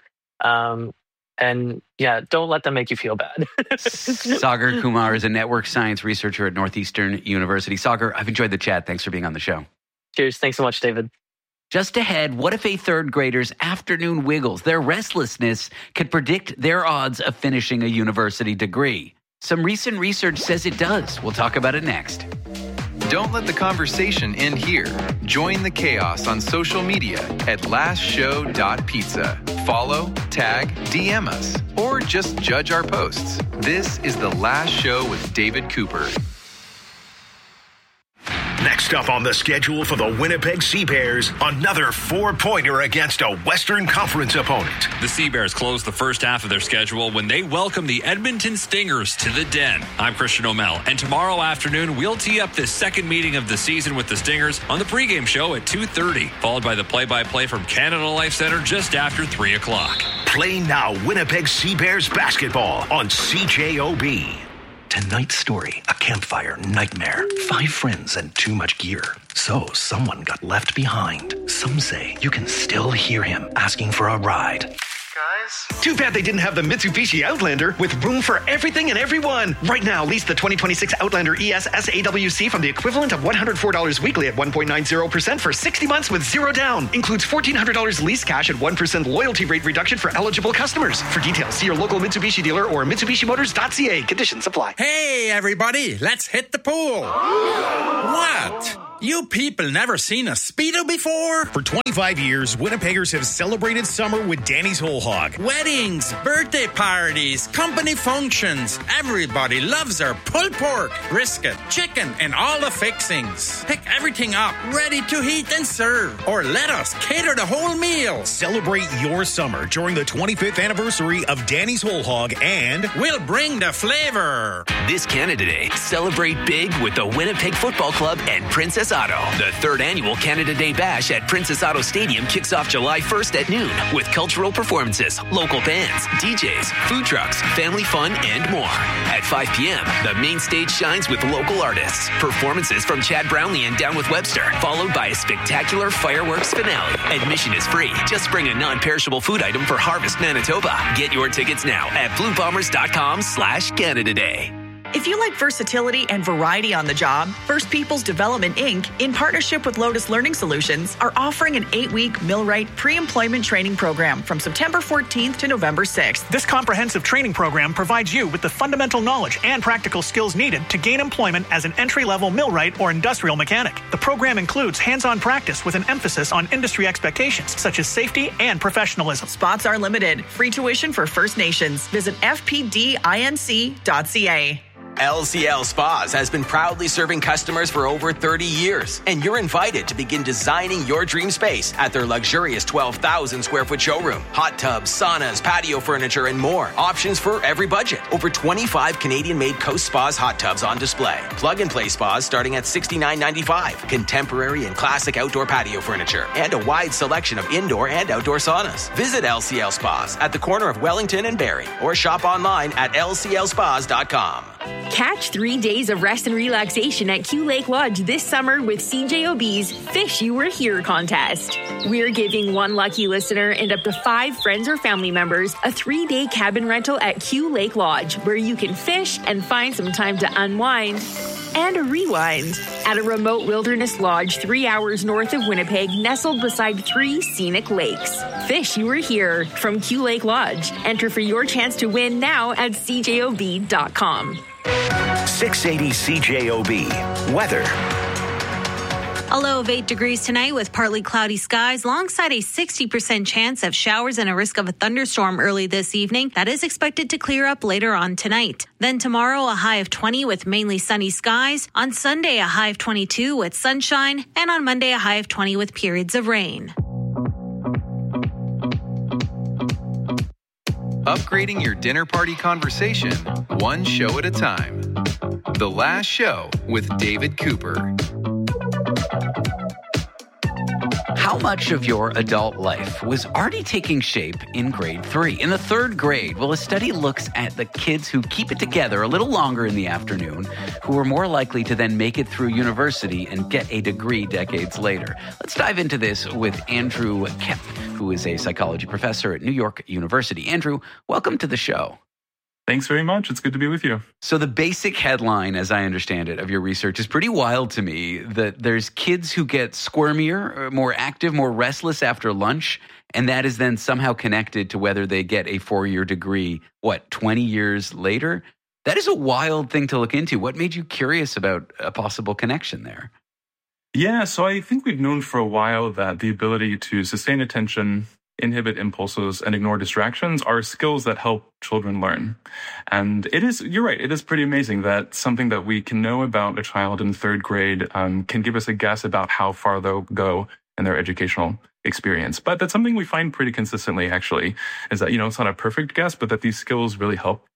Speaker 4: And yeah, don't let them make you feel bad.
Speaker 1: Sagar Kumar is a network science researcher at Northeastern University. Sagar, I've enjoyed the chat. Thanks for being on the show.
Speaker 4: Cheers. Thanks so much, David.
Speaker 1: Just ahead, what if a third grader's afternoon wiggles, their restlessness, could predict their odds of finishing a university degree? Some recent research says it does. We'll talk about it next.
Speaker 3: Don't let the conversation end here. Join the chaos on social media at lastshow.pizza. Follow, tag, DM us, or just judge our posts. This is The Last Show with David Cooper.
Speaker 14: Next up on the schedule for the Winnipeg Sea Bears, another 4-pointer against a Western Conference opponent.
Speaker 5: The Sea Bears close the first half of their schedule when they welcome the Edmonton Stingers to the Den. I'm Christian O'Mell, and tomorrow afternoon we'll tee up the second meeting of the season with the Stingers on the pregame show at 2:30, followed by the play-by-play from Canada Life Centre just after 3 o'clock.
Speaker 14: Play now Winnipeg Sea Bears basketball on CJOB.
Speaker 6: Tonight's story, a campfire nightmare. 5 friends and too much gear. So someone got left behind. Some say you can still hear him asking for a ride.
Speaker 7: Guys? Too bad they didn't have the Mitsubishi Outlander with room for everything and everyone. Right now, lease the 2026 Outlander ES SAWC from the equivalent of $104 weekly at 1.90% for 60 months with 0 down. Includes $1,400 lease cash and 1% loyalty rate reduction for eligible customers. For details, see your local Mitsubishi dealer or MitsubishiMotors.ca. Conditions apply.
Speaker 8: Hey, everybody, let's hit the pool. What? You people never seen a Speedo before?
Speaker 25: For 25 years, Winnipeggers have celebrated summer with Danny's Whole Hog.
Speaker 8: Weddings, birthday parties, company functions. Everybody loves our pulled pork, brisket, chicken, and all the fixings. Pick everything up, ready to heat and serve. Or let us cater the whole meal.
Speaker 25: Celebrate your summer during the 25th anniversary of Danny's Whole Hog, and
Speaker 8: we'll bring the flavor.
Speaker 12: This Canada Day, celebrate big with the Winnipeg Football Club and Princess Auto. The 3rd annual Canada Day Bash at Princess Auto Stadium kicks off July 1st at noon with cultural performances, local bands, DJs, food trucks, family fun, and more. At 5 p.m., the main stage shines with local artists, performances from Chad Brownlee and Down with Webster, followed by a spectacular fireworks finale. Admission is free. Just bring a non-perishable food item for Harvest Manitoba. Get your tickets now at bluebombers.com/Canada Day.
Speaker 26: If you like versatility and variety on the job, First Peoples Development, Inc., in partnership with Lotus Learning Solutions, are offering an 8-week Millwright pre-employment training program from September 14th to November 6th.
Speaker 27: This comprehensive training program provides you with the fundamental knowledge and practical skills needed to gain employment as an entry-level millwright or industrial mechanic. The program includes hands-on practice with an emphasis on industry expectations, such as safety and professionalism.
Speaker 26: Spots are limited. Free tuition for First Nations. Visit fpdinc.ca.
Speaker 28: LCL Spas has been proudly serving customers for over 30 years, and you're invited to begin designing your dream space at their luxurious 12,000 square foot showroom. Hot tubs, saunas, patio furniture, and more. Options for every budget. Over 25 Canadian-made Coast Spas hot tubs on display. Plug-and-play spas starting at $69.95. Contemporary and classic outdoor patio furniture, and a wide selection of indoor and outdoor saunas. Visit LCL Spas at the corner of Wellington and Barrie, or shop online at lclspas.com.
Speaker 29: Catch 3 days of rest and relaxation at Q Lake Lodge this summer with CJOB's Fish You Were Here contest. We're giving one lucky listener and up to 5 friends or family members a 3-day cabin rental at Q Lake Lodge, where you can fish and find some time to unwind and rewind at a remote wilderness lodge 3 hours north of Winnipeg, nestled beside 3 scenic lakes. Fish You Were Here from Q Lake Lodge. Enter for your chance to win now at CJOB.com.
Speaker 14: 680 CJOB. Weather.
Speaker 15: A low of 8 degrees tonight with partly cloudy skies alongside a 60% chance of showers and a risk of a thunderstorm early this evening. That is expected to clear up later on tonight. Then tomorrow, a high of 20 with mainly sunny skies. On Sunday, a high of 22 with sunshine. And on Monday, a high of 20 with periods of rain.
Speaker 3: Upgrading your dinner party conversation, one show at a time. The Last Show with David Cooper.
Speaker 1: How much of your adult life was already taking shape in grade 3? In the 3rd grade, well, a study looks at the kids who keep it together a little longer in the afternoon, who are more likely to then make it through university and get a degree decades later. Let's dive into this with Andrew Kemp, who is a psychology professor at New York University. Andrew, welcome to the show.
Speaker 30: Thanks very much. It's good to be with you.
Speaker 1: So the basic headline, as I understand it, of your research is pretty wild to me, that there's kids who get squirmier, more active, more restless after lunch, and that is then somehow connected to whether they get a 4-year degree, 20 years later? That is a wild thing to look into. What made you curious about a possible connection there?
Speaker 30: Yeah, so I think we've known for a while that the ability to sustain attention inhibit impulses, and ignore distractions are skills that help children learn. And you're right, it is pretty amazing that something that we can know about a child in third grade can give us a guess about how far they'll go in their educational experience. But that's something we find pretty consistently, actually, is that, it's not a perfect guess, but that these skills really help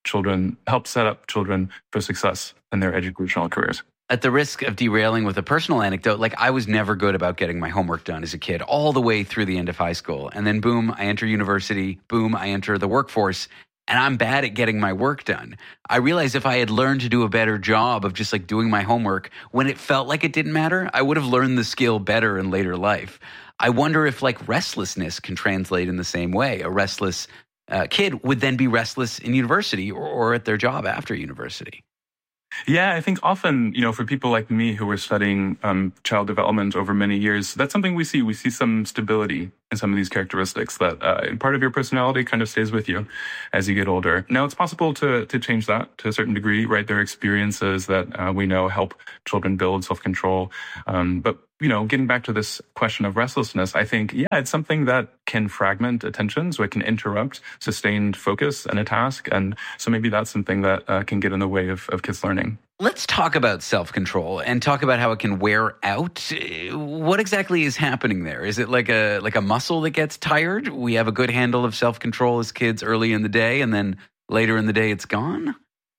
Speaker 30: set up children for success in their educational careers.
Speaker 1: At the risk of derailing with a personal anecdote, I was never good about getting my homework done as a kid, all the way through the end of high school. And then boom, I enter university, boom, I enter the workforce, and I'm bad at getting my work done. I realized if I had learned to do a better job of just doing my homework when it felt like it didn't matter, I would have learned the skill better in later life. I wonder if restlessness can translate in the same way. A restless kid would then be restless in university or at their job after university.
Speaker 30: Yeah, I think often, for people like me who were studying child development over many years, that's something we see. We see some stability in some of these characteristics that part of your personality kind of stays with you as you get older. Now, it's possible to change that to a certain degree, right? There are experiences that we know help children build self-control. But getting back to this question of restlessness, I think, it's something that can fragment attention, so it can interrupt sustained focus in a task. And so maybe that's something that can get in the way of kids learning.
Speaker 1: Let's talk about self-control and talk about how it can wear out. What exactly is happening there? Is it like a muscle that gets tired? We have a good handle of self-control as kids early in the day, and then later in the day it's gone?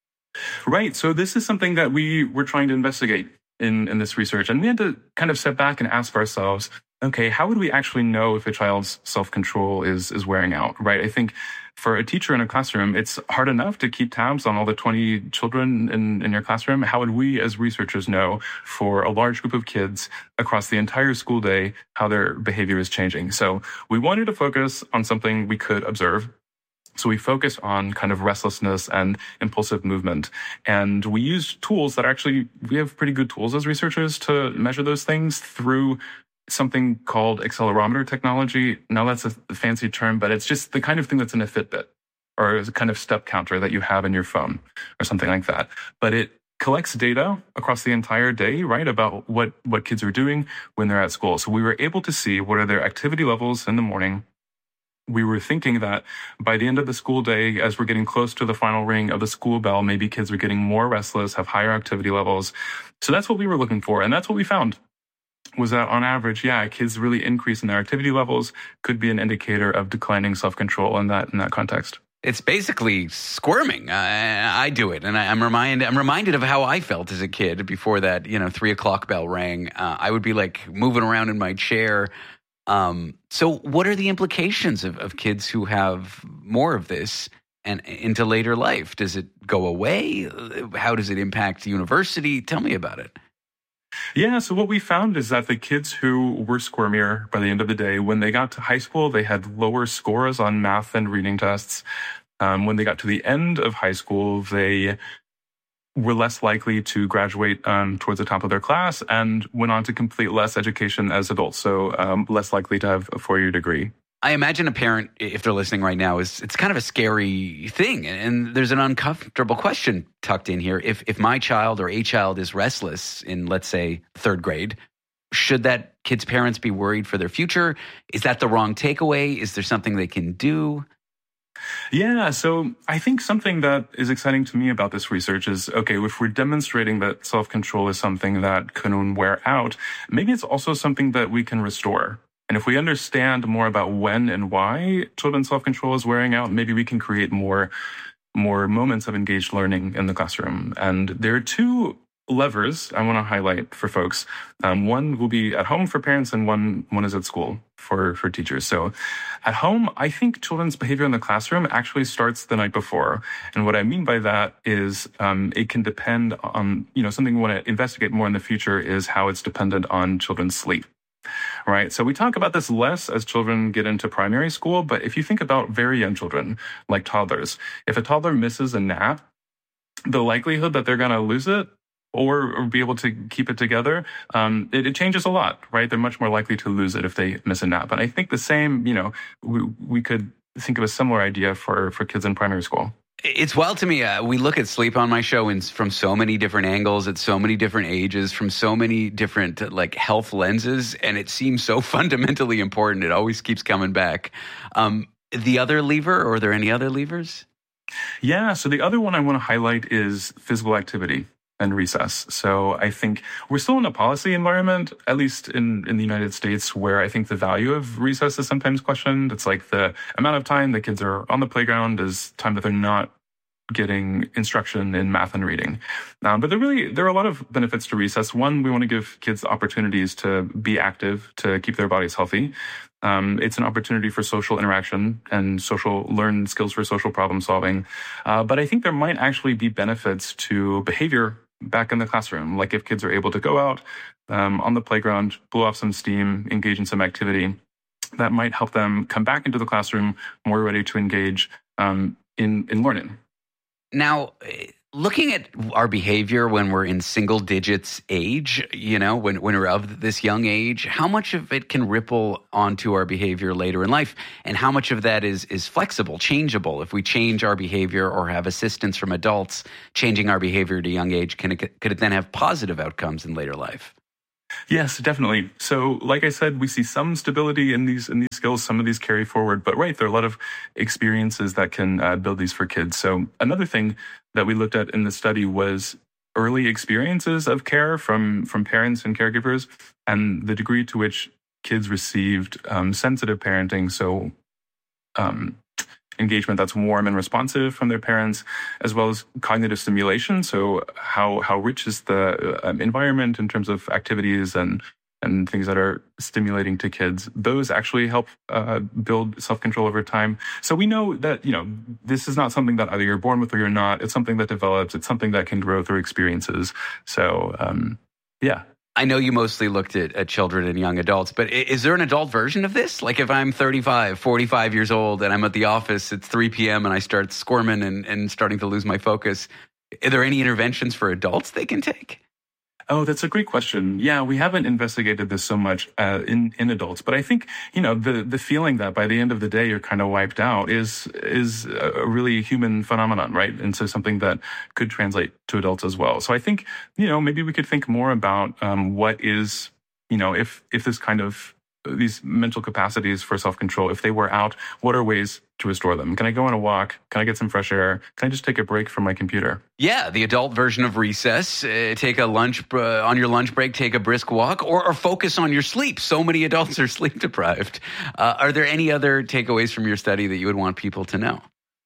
Speaker 30: Right. So this is something that we were trying to investigate in this research. And we had to kind of step back and ask ourselves, okay, how would we actually know if a child's self-control is wearing out, right? I think for a teacher in a classroom, it's hard enough to keep tabs on all the 20 children in your classroom. How would we as researchers know for a large group of kids across the entire school day how their behavior is changing? So we wanted to focus on something we could observe. So we focused on kind of restlessness and impulsive movement. And we used tools that we have pretty good tools as researchers to measure those things through something called accelerometer technology. Now, that's a fancy term, but it's just the kind of thing that's in a Fitbit or a kind of step counter that you have in your phone or something like that. But it collects data across the entire day, right, about what kids are doing when they're at school. So we were able to see what are their activity levels in the morning. We were thinking that by the end of the school day, as we're getting close to the final ring of the school bell, maybe kids are getting more restless, have higher activity levels. So that's what we were looking for. And that's what we found was that on average, kids really increase in their activity levels could be an indicator of declining self-control in that context.
Speaker 1: It's basically squirming. I do it, and I'm reminded of how I felt as a kid before that 3:00 bell rang. I would be moving around in my chair. So what are the implications of kids who have more of this and into later life? Does it go away? How does it impact university? Tell me about it.
Speaker 30: Yeah, so what we found is that the kids who were squirmier by the end of the day, when they got to high school, they had lower scores on math and reading tests. When they got to the end of high school, they were less likely to graduate towards the top of their class and went on to complete less education as adults, so less likely to have a 4-year degree.
Speaker 1: I imagine a parent, if they're listening right now, it's kind of a scary thing. And there's an uncomfortable question tucked in here. If my child or a child is restless in, let's say, 3rd grade, should that kid's parents be worried for their future? Is that the wrong takeaway? Is there something they can do?
Speaker 30: Yeah, so I think something that is exciting to me about this research is, okay, if we're demonstrating that self-control is something that can wear out, maybe it's also something that we can restore. And if we understand more about when and why children's self-control is wearing out, maybe we can create more moments of engaged learning in the classroom. And there are 2 levers I want to highlight for folks. One will be at home for parents, and one is at school for teachers. So at home, I think children's behavior in the classroom actually starts the night before. And what I mean by that is it can depend on, something we want to investigate more in the future is how it's dependent on children's sleep. Right. So we talk about this less as children get into primary school, but if you think about very young children, like toddlers, if a toddler misses a nap, the likelihood that they're going to lose it or be able to keep it together, it changes a lot, right? They're much more likely to lose it if they miss a nap. And I think the same, we could think of a similar idea for kids in primary school.
Speaker 1: It's wild to me. We look at sleep on my show from so many different angles, at so many different ages, from so many different health lenses, and it seems so fundamentally important. It always keeps coming back. The other lever, or are there any other levers?
Speaker 30: Yeah, so the other one I want to highlight is physical activity and recess. So I think we're still in a policy environment, at least in the United States, where I think the value of recess is sometimes questioned. It's like the amount of time the kids are on the playground is time that they're not getting instruction in math and reading. But there are a lot of benefits to recess. One, we want to give kids opportunities to be active, to keep their bodies healthy. It's an opportunity for social interaction and learn skills for social problem solving. But I think there might actually be benefits to behavior back in the classroom. Like if kids are able to go out on the playground, blow off some steam, engage in some activity, that might help them come back into the classroom more ready to engage in learning.
Speaker 1: Now, looking at our behavior when we're in single digits age, when we're of this young age, how much of it can ripple onto our behavior later in life? And how much of that is flexible, changeable? If we change our behavior or have assistance from adults changing our behavior at a young age, could it then have positive outcomes in later life?
Speaker 30: Yes, definitely. So like I said, we see some stability in these skills. Some of these carry forward, but there are a lot of experiences that can build these for kids. So another thing that we looked at in the study was early experiences of care from parents and caregivers, and the degree to which kids received sensitive parenting. So engagement that's warm and responsive from their parents, as well as cognitive stimulation. So how rich is the environment in terms of activities and things that are stimulating to kids. Those actually help build self-control over time. So we know that, this is not something that either you're born with or you're not. It's something that develops. It's something that can grow through experiences. So, yeah.
Speaker 1: I know you mostly looked at children and young adults, but is there an adult version of this? Like if I'm 35, 45 years old and I'm at the office, it's 3 p.m. and I start squirming and starting to lose my focus, are there any interventions for adults they can take?
Speaker 30: Oh, that's a great question. Yeah, we haven't investigated this so much in adults, but I think, the feeling that by the end of the day you're kind of wiped out is a really human phenomenon, right? And so something that could translate to adults as well. So I think, maybe we could think more about what is, if this kind of these mental capacities for self-control, if they were out, what are ways to restore them? Can I go on a walk? Can I get some fresh air? Can I just take a break from my computer?
Speaker 1: Yeah, the adult version of recess. Take a lunch on your lunch break, take a brisk walk, or focus on your sleep. So many adults are sleep deprived. Are there any other takeaways from your study that you would want people to know?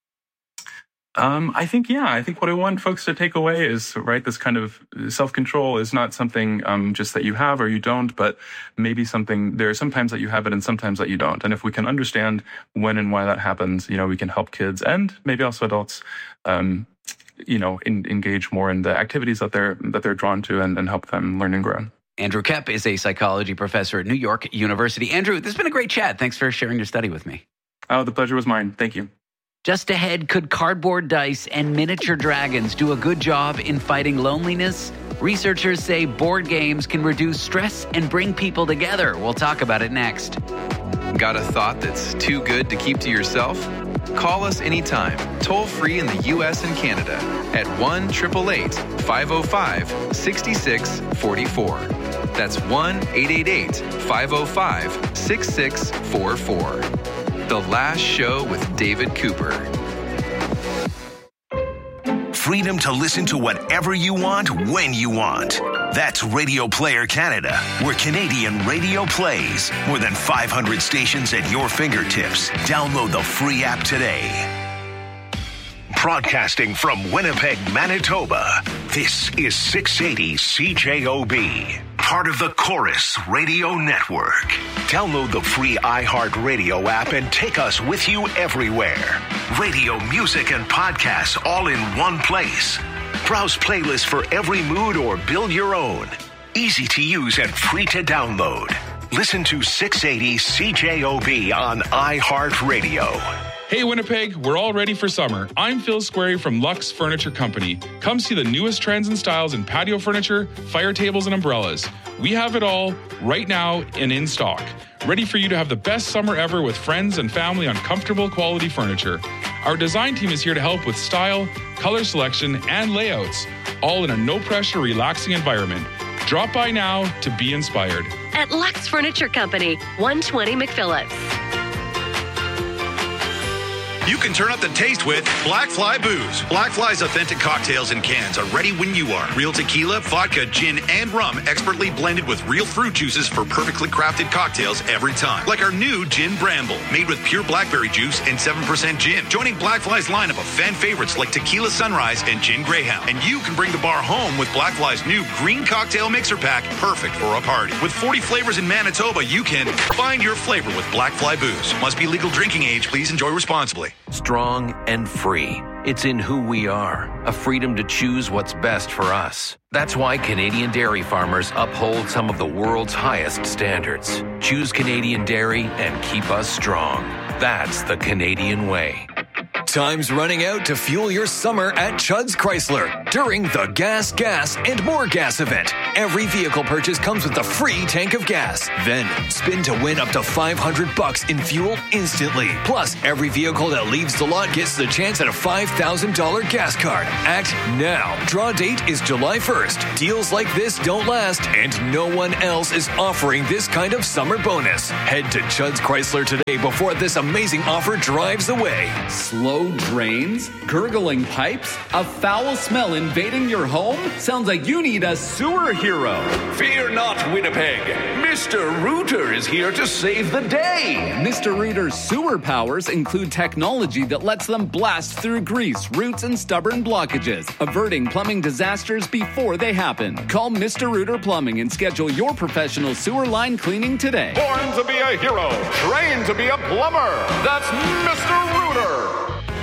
Speaker 30: I think what I want folks to take away is, this kind of self-control is not something just that you have or you don't, but maybe there are some times that you have it and sometimes that you don't. And if we can understand when and why that happens, we can help kids and maybe also adults, engage more in the activities that they're drawn to and help them learn and grow.
Speaker 1: Andrew Kep is a psychology professor at New York University. Andrew, this has been a great chat. Thanks for sharing your study with me.
Speaker 30: Oh, the pleasure was mine. Thank you.
Speaker 1: Just ahead, could cardboard dice and miniature dragons do a good job in fighting loneliness? Researchers say board games can reduce stress and bring people together. We'll talk about it next.
Speaker 3: Got a thought that's too good to keep to yourself? Call us anytime, toll free in the U.S. and Canada at 1-888-505-6644. That's 1-888-505-6644. The Last Show with David Cooper.
Speaker 14: Freedom to listen to whatever you want, when you want. That's Radio Player Canada, where Canadian radio plays. More than 500 stations at your fingertips. Download the free app today. Broadcasting from Winnipeg, Manitoba, this is 680 CJOB. Part of the Chorus Radio Network. Download the free iHeartRadio app and take us with you everywhere. Radio, music, and podcasts all in one place. Browse playlists for every mood or build your own. Easy to use and free to download. Listen to 680 CJOB on iHeartRadio.
Speaker 2: Hey Winnipeg, we're all ready for summer. I'm Phil Squarey from Lux Furniture Company. Come see the newest trends and styles in patio furniture, fire tables, and umbrellas. We have it all right now and in stock. Ready for you to have the best summer ever with friends and family on comfortable quality furniture. Our design team is here to help with style, color selection, and layouts, all in a no-pressure, relaxing environment. Drop by now to be inspired.
Speaker 9: At Lux Furniture Company, 120 McPhillips.
Speaker 10: You can turn up the taste with Black Fly Booze. Black Fly's authentic cocktails and cans are ready when you are. Real tequila, vodka, gin, and rum expertly blended with real fruit juices for perfectly crafted cocktails every time. Like our new Gin Bramble, made with pure blackberry juice and 7% gin. Joining Black Fly's lineup of fan favorites like Tequila Sunrise and Gin Greyhound. And you can bring the bar home with Black Fly's new green cocktail mixer pack, perfect for a party. With 40 flavors in Manitoba, you can find your flavor with Black Fly Booze. Must be legal drinking age. Please enjoy responsibly.
Speaker 11: Strong and free. It's in who we are, a freedom to choose what's best for us. That's why Canadian dairy farmers uphold some of the world's highest standards. Choose Canadian dairy and keep us strong. That's the Canadian way.
Speaker 13: Time's running out to fuel your summer at Chuds Chrysler during the Gas, and More Gas event. Every vehicle purchase comes with a free tank of gas. Then spin to win up to $500 in fuel instantly. Plus, every vehicle that leaves the lot gets the chance at a $5,000 gas card. Act now. Draw date is July 1st. Deals like this don't last, and no one else is offering this kind of summer bonus. Head to Chuds Chrysler today before this amazing offer drives away.
Speaker 16: Slow drains? Gurgling pipes? A foul smell invading your home? Sounds like you need a sewer hero.
Speaker 14: Fear not, Winnipeg. Mr. Rooter is here to save the day.
Speaker 16: Mr. Rooter's sewer powers include technology that lets them blast through grease, roots, and stubborn blockages, averting plumbing disasters before they happen. Call Mr. Rooter Plumbing and schedule your professional sewer line cleaning today.
Speaker 18: Born to be a hero, trained to be a plumber. That's Mr. Rooter.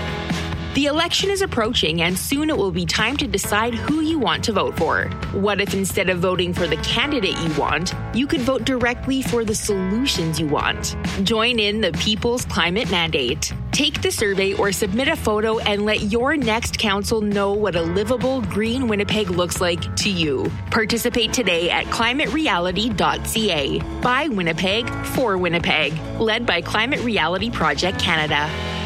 Speaker 29: The election is approaching, and soon it will be time to decide who you want to vote for. What if instead of voting for the candidate you want, you could vote directly for the solutions you want? Join in the People's Climate Mandate. Take the survey or submit a photo and let your next council know what a livable green Winnipeg looks like to you. Participate today at climatereality.ca. By Winnipeg, for Winnipeg. Led by Climate Reality Project Canada.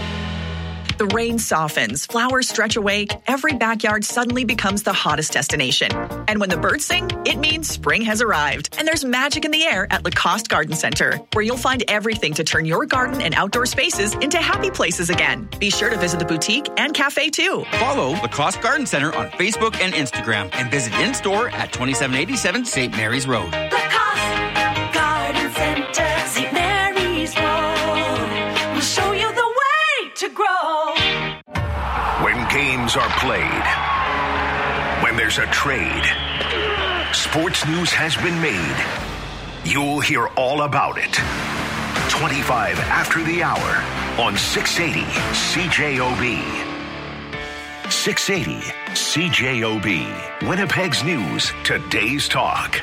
Speaker 26: The rain softens, flowers stretch awake, every backyard suddenly becomes the hottest destination. And when the birds sing, it means spring has arrived. And there's magic in the air at Lacoste Garden Center, where you'll find everything to turn your garden and outdoor spaces into happy places again. Be sure to visit the boutique and cafe too.
Speaker 19: Follow Lacoste Garden Center on Facebook and Instagram and visit in-store at 2787 St. Mary's Road.
Speaker 24: Lacoste Garden Center, St. Mary's Road. We'll show you the way to grow.
Speaker 14: When games are played, when there's a trade, sports news has been made. You'll hear all about it. 25 after the hour on 680 CJOB. 680 CJOB. Winnipeg's news, today's talk.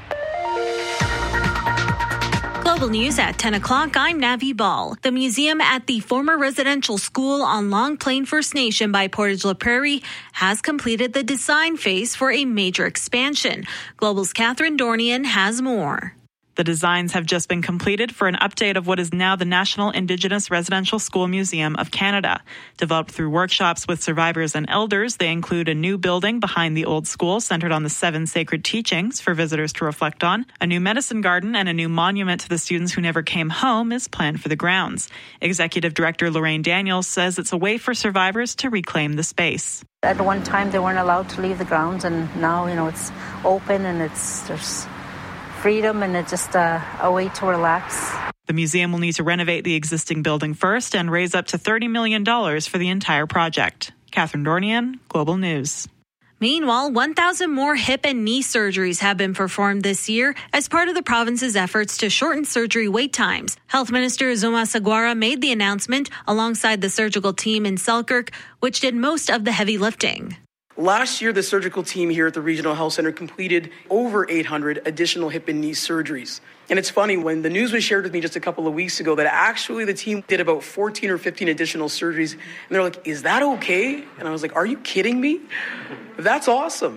Speaker 15: Global News at 10 o'clock. I'm Navi Ball. The museum at the former residential school on Long Plain First Nation by Portage La Prairie has completed the design phase for a major expansion. Global's Catherine Dornian has more.
Speaker 20: The designs have just been completed for an update of what is now the National Indigenous Residential School Museum of Canada. Developed through workshops with survivors and elders, they include a new building behind the old school centered on the 7 sacred teachings for visitors to reflect on. A new medicine garden and a new monument to the students who never came home is planned for the grounds. Executive Director Lorraine Daniels says it's a way for survivors to reclaim the space.
Speaker 21: At one time, they weren't allowed to leave the grounds, and now, it's open and there's freedom, and it's just a way to relax.
Speaker 20: The museum will need to renovate the existing building first and raise up to $30 million for the entire project. Catherine Dornian, Global News.
Speaker 15: Meanwhile, 1,000 more hip and knee surgeries have been performed this year as part of the province's efforts to shorten surgery wait times. Health Minister Zuma Saguara made the announcement alongside the surgical team in Selkirk, which did most of the heavy lifting.
Speaker 22: Last year, the surgical team here at the Regional Health Centre completed over 800 additional hip and knee surgeries. And it's funny, when the news was shared with me just a couple of weeks ago that actually the team did about 14 or 15 additional surgeries, and they're like, is that okay? And I was like, are you kidding me? That's awesome.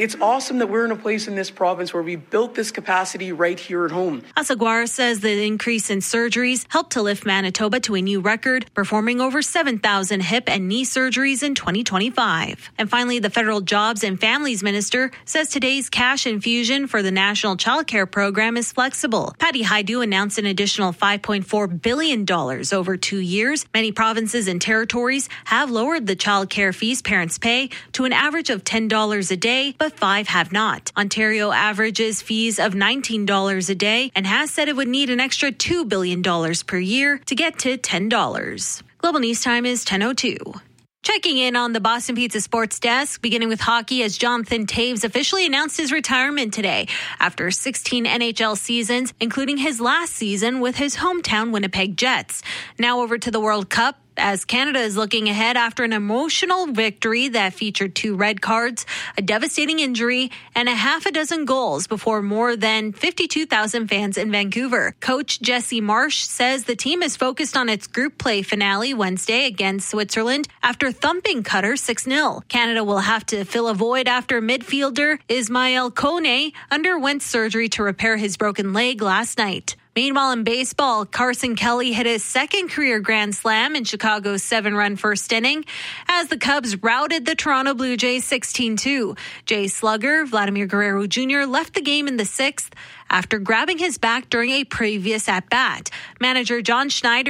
Speaker 22: It's awesome that we're in a place in this province where we built this capacity right here at home.
Speaker 15: Asaguara says the increase in surgeries helped to lift Manitoba to a new record, performing over 7,000 hip and knee surgeries in 2025. And finally, the federal Jobs and Families Minister says today's cash infusion for the National Child Care Program is flexible. Patty Hajdu announced an additional $5.4 billion over 2 years. Many provinces and territories have lowered the child care fees parents pay to an average of $10 a day, but 5 have not. Ontario averages fees of $19 a day and has said it would need an extra $2 billion per year to get to $10. Global News Time is 10:02. Checking in on the Boston Pizza Sports Desk, beginning with hockey as Jonathan Toews officially announced his retirement today after 16 NHL seasons, including his last season with his hometown Winnipeg Jets. Now over to the World Cup, as Canada is looking ahead after an emotional victory that featured 2 red cards, a devastating injury, and a half a dozen goals before more than 52,000 fans in Vancouver. Coach Jesse Marsh says the team is focused on its group play finale Wednesday against Switzerland after thumping Qatar 6-0. Canada will have to fill a void after midfielder Ismail Kone underwent surgery to repair his broken leg last night. Meanwhile, in baseball, Carson Kelly hit his second career grand slam in Chicago's 7-run first inning as the Cubs routed the Toronto Blue Jays 16-2. Jay slugger Vladimir Guerrero Jr. left the game in the 6th after grabbing his back during a previous at-bat. Manager John Schneider